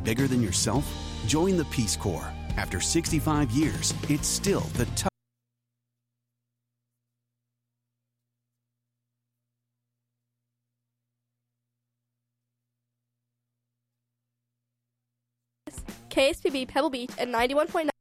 bigger than yourself? Join the Peace Corps. After 65 years, it's still the top. KSPB Pebble Beach at 91.9.